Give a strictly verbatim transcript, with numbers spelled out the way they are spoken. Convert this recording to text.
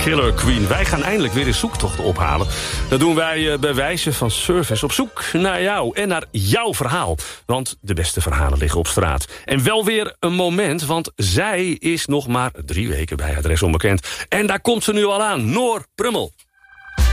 Killer Queen. Wij gaan eindelijk weer een zoektocht ophalen. Dat doen wij bij wijze van service op zoek naar jou en naar jouw verhaal. Want de beste verhalen liggen op straat. En wel weer een moment, want zij is nog maar drie weken bij Adres Onbekend. En daar komt ze nu al aan, Noor Prummel.